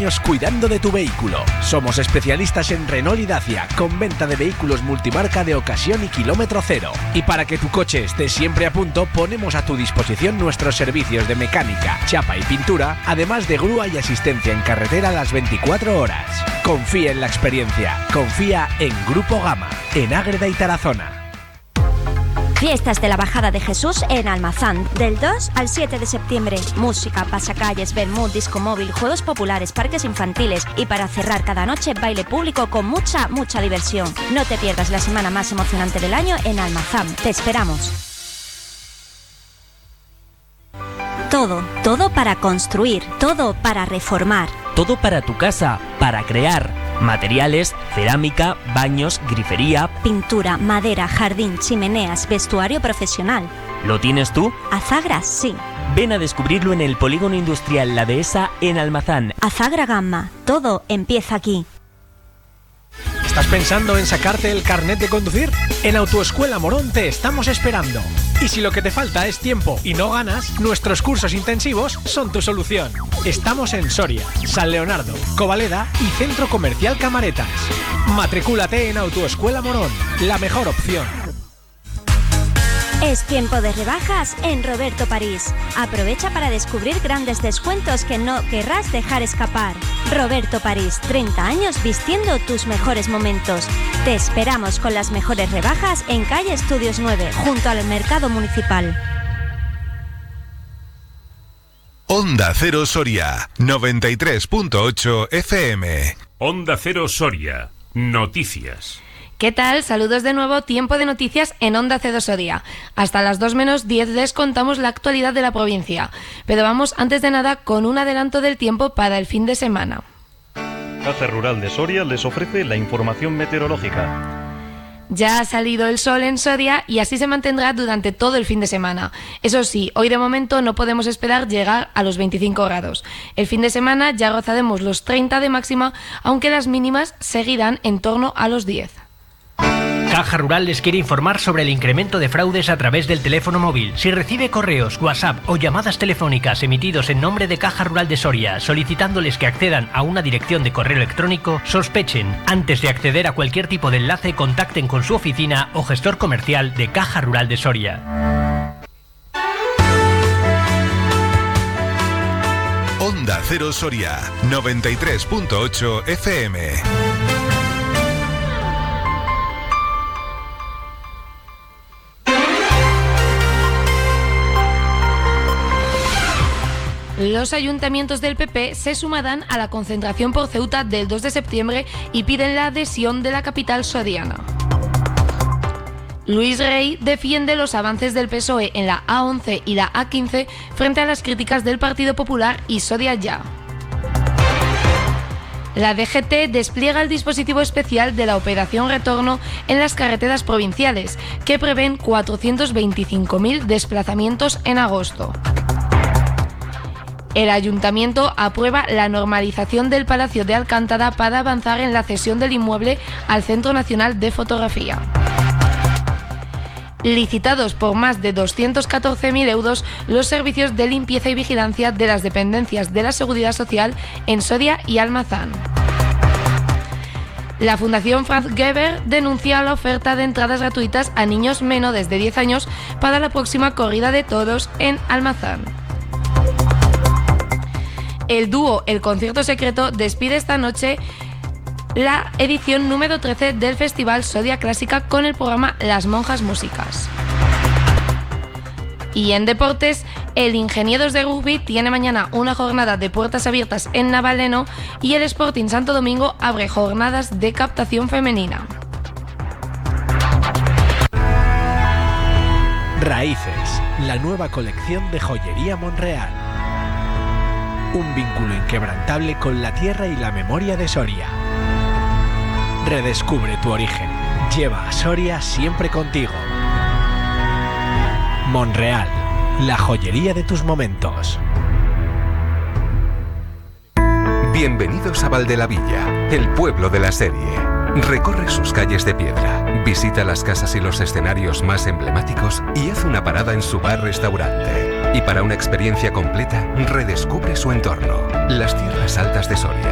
años cuidando de tu vehículo. Somos especialistas en Renault y Dacia, con venta de vehículos multimarca de ocasión y kilómetro cero. Y para que tu coche esté siempre a punto, ponemos a tu disposición nuestros servicios de mecánica, chapa y pintura, además de grúa y asistencia en carretera las 24 horas. Confía en la experiencia. Confía en Grupo Gama, en Ágreda y Tarazona. Fiestas de la Bajada de Jesús en Almazán, del 2 al 7 de septiembre. Música, pasacalles, vermut, disco móvil, juegos populares, parques infantiles y para cerrar cada noche baile público con mucha diversión. No te pierdas la semana más emocionante del año en Almazán. Te esperamos. Todo para construir, todo para reformar. Todo para tu casa, para crear. Materiales, cerámica, baños, grifería, pintura, madera, jardín, chimeneas, vestuario profesional. ¿Lo tienes tú? Azagra, sí. Ven a descubrirlo en el Polígono Industrial La Dehesa en Almazán. Azagra Gamma, todo empieza aquí. ¿Estás pensando en sacarte el carnet de conducir? En Autoescuela Morón te estamos esperando. Y si lo que te falta es tiempo y no ganas, nuestros cursos intensivos son tu solución. Estamos en Soria, San Leonardo, Covaleda y Centro Comercial Camaretas. Matricúlate en Autoescuela Morón, la mejor opción. Es tiempo de rebajas en Roberto París. Aprovecha para descubrir grandes descuentos que no querrás dejar escapar. Roberto París, 30 años vistiendo tus mejores momentos. Te esperamos con las mejores rebajas en calle Estudios 9, junto al Mercado Municipal. Onda Cero Soria, 93.8 FM. Onda Cero Soria, noticias. ¿Qué tal? Saludos de nuevo, tiempo de noticias en Onda Cero Soria. Hasta las 2 menos 10 les contamos la actualidad de la provincia. Pero vamos antes de nada con un adelanto del tiempo para el fin de semana. Caja Rural de Soria les ofrece la información meteorológica. Ya ha salido el sol en Soria y así se mantendrá durante todo el fin de semana. Eso sí, hoy de momento no podemos esperar llegar a los 25 grados. El fin de semana ya rozaremos los 30 de máxima, aunque las mínimas seguirán en torno a los 10. Caja Rural les quiere informar sobre el incremento de fraudes a través del teléfono móvil. Si recibe correos, WhatsApp o llamadas telefónicas emitidos en nombre de Caja Rural de Soria solicitándoles que accedan a una dirección de correo electrónico, sospechen. Antes de acceder a cualquier tipo de enlace, contacten con su oficina o gestor comercial de Caja Rural de Soria. Onda Cero Soria, 93.8 FM. Los ayuntamientos del PP se sumarán a la concentración por Ceuta del 2 de septiembre y piden la adhesión de la capital soriana. Luis Rey defiende los avances del PSOE en la A11 y la A15 frente a las críticas del Partido Popular y Soria Ya. La DGT despliega el dispositivo especial de la Operación Retorno en las carreteras provinciales, que prevén 425.000 desplazamientos en agosto. El Ayuntamiento aprueba la normalización del Palacio de Alcántara para avanzar en la cesión del inmueble al Centro Nacional de Fotografía. Licitados por más de 214.000 euros los servicios de limpieza y vigilancia de las dependencias de la Seguridad Social en Soria y Almazán. La Fundación Franz Geber denuncia la oferta de entradas gratuitas a niños menores de 10 años para la próxima corrida de toros en Almazán. El dúo El Concierto Secreto despide esta noche la edición número 13 del Festival Soria Clásica con el programa Las Monjas Músicas. Y en deportes, el Ingenieros de Rugby tiene mañana una jornada de puertas abiertas en Navaleno y el Sporting Santo Domingo abre jornadas de captación femenina. Raíces, la nueva colección de joyería Monreal. Un vínculo inquebrantable con la tierra y la memoria de Soria. Redescubre tu origen. Lleva a Soria siempre contigo. Monreal, la joyería de tus momentos. Bienvenidos a Valdelavilla, el pueblo de la serie. Recorre sus calles de piedra, visita las casas y los escenarios más emblemáticos y haz una parada en su bar-restaurante. Y para una experiencia completa, redescubre su entorno, las tierras altas de Soria.